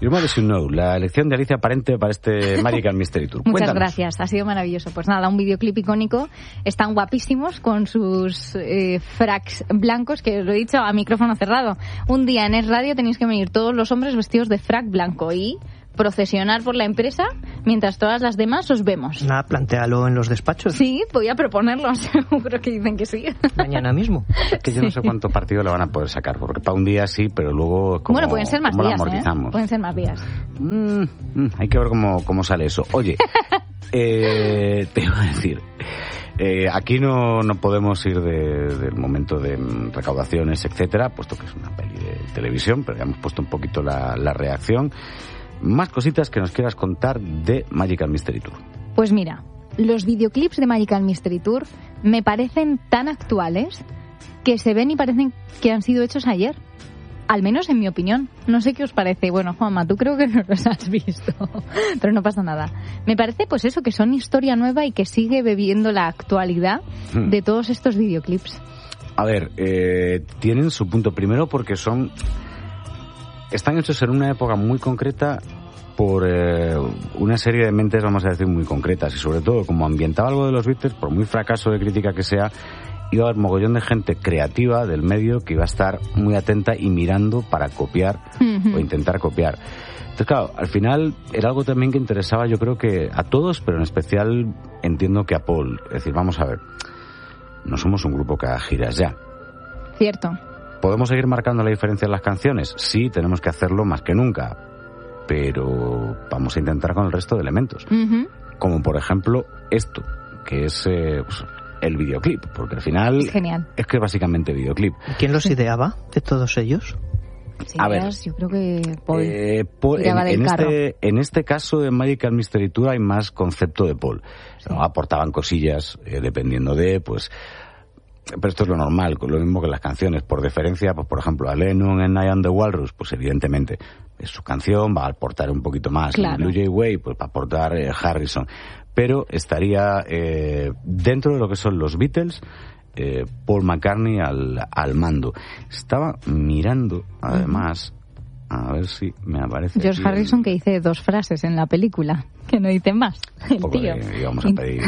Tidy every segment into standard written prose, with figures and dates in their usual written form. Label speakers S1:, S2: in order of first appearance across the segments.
S1: Your Mother Should Know, la elección de Alicia Parente para este Magical Mystery Tour.
S2: Muchas
S1: Cuéntanos.
S2: gracias, ha sido maravilloso. Pues nada, un videoclip icónico. Están guapísimos con sus fracs blancos, que os lo he dicho a micrófono cerrado. Un día en Es Radio tenéis que venir todos los hombres vestidos de frac blanco y procesionar por la empresa mientras todas las demás os vemos.
S3: Nada, plantéalo en los despachos.
S2: Sí, voy a proponerlo, seguro que dicen que sí.
S3: Mañana mismo.
S1: Es que yo no sé cuánto partido le van a poder sacar, porque para un día sí, pero luego como,
S2: bueno, pueden ser más
S1: ¿cómo
S2: días,
S1: la amortizamos?
S2: Pueden ser más días.
S1: Hay que ver cómo sale eso. Oye, te iba a decir, aquí no podemos ir del momento de recaudaciones, etcétera, puesto que es una peli de televisión, pero ya hemos puesto un poquito la reacción. Más cositas que nos quieras contar de Magical Mystery Tour.
S2: Pues mira, los videoclips de Magical Mystery Tour me parecen tan actuales que se ven y parecen que han sido hechos ayer. Al menos en mi opinión. No sé qué os parece. Bueno, Juanma, tú creo que no los has visto, pero no pasa nada. Me parece pues eso, que son historia nueva y que sigue bebiendo la actualidad de todos estos videoclips.
S1: A ver, tienen su punto primero porque están hechos en una época muy concreta por una serie de mentes, vamos a decir, muy concretas. Y sobre todo, como ambientaba algo de los Beatles, por muy fracaso de crítica que sea, iba a haber mogollón de gente creativa del medio que iba a estar muy atenta y mirando para copiar o intentar copiar. Entonces, claro, al final era algo también que interesaba, yo creo que a todos, pero en especial entiendo que a Paul. Es decir, vamos a ver, no somos un grupo que haga giras ya.
S2: Cierto.
S1: ¿Podemos seguir marcando la diferencia en las canciones? Sí, tenemos que hacerlo más que nunca. Pero vamos a intentar con el resto de elementos. Como por ejemplo esto, que es pues, el videoclip. Porque al final
S2: es genial.
S1: Es que es básicamente videoclip.
S3: ¿Quién los ideaba de todos ellos?
S2: Sí,
S1: a ver,
S2: yo creo que Paul
S1: en este caso de Magical Mystery Tour hay más concepto de Paul. Sí. ¿No? Aportaban cosillas dependiendo de, pues... Pero esto es lo normal, lo mismo que las canciones. Por deferencia, pues por ejemplo, a Lennon en Night on the Walrus, pues evidentemente es su canción, va a aportar un poquito más.
S2: Claro.
S1: En Blue Jay Way, pues va a aportar Harrison. Pero estaría dentro de lo que son los Beatles, Paul McCartney al mando. Estaba mirando, además, a ver si me aparece
S2: George Harrison, que dice 2 frases en la película, que no dice más. El tío.
S1: Íbamos a pedir...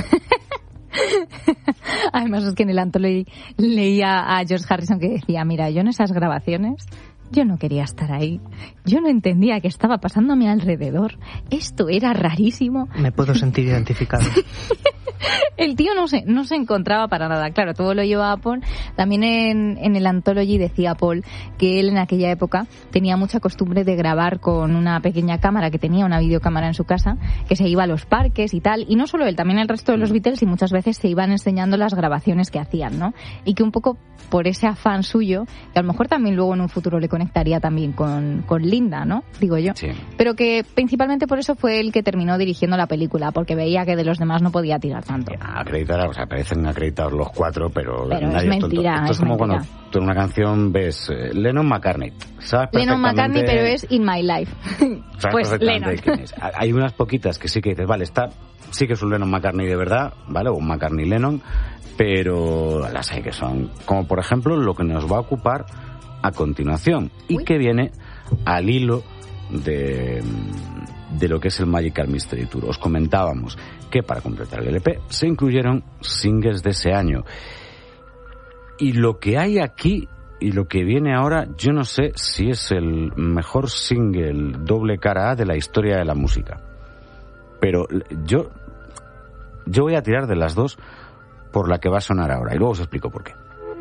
S2: Además es que en el Anthology leía a George Harrison que decía, mira, yo en esas grabaciones yo no quería estar ahí, yo no entendía qué estaba pasando a mi alrededor, esto era rarísimo.
S3: Me puedo sentir identificado.
S2: El tío no se encontraba para nada. Claro, todo lo llevaba Paul. También en el Anthology decía Paul que él en aquella época tenía mucha costumbre de grabar con una pequeña cámara que tenía, una videocámara en su casa, que se iba a los parques y tal. Y no solo él, también el resto de los Beatles, y muchas veces se iban enseñando las grabaciones que hacían, ¿no? Y que un poco por ese afán suyo, que a lo mejor también luego en un futuro le conectaría también con Linda, ¿no? Digo yo.
S1: Sí.
S2: Pero que principalmente por eso fue el que terminó dirigiendo la película, porque veía que de los demás no podía tirar tanto.
S1: Acreditar, o sea, parecen acreditados los 4, pero
S2: nadie es mentira.
S1: Esto es como
S2: mentira.
S1: cuando tú en una canción ves Lennon McCartney. ¿Sabes
S2: Lennon McCartney, pero es In My Life. Pues Lennon.
S1: Hay unas poquitas que sí que dices, vale, sí que es un Lennon McCartney de verdad, ¿vale? O un McCartney Lennon, pero las hay que son, como por ejemplo lo que nos va a ocupar a continuación y que viene al hilo de lo que es el Magical Mystery Tour. Os comentábamos que para completar el LP se incluyeron singles de ese año. Y lo que hay aquí y lo que viene ahora, yo no sé si es el mejor single doble cara A de la historia de la música. Pero yo voy a tirar de las dos por la que va a sonar ahora. Y luego os explico por qué.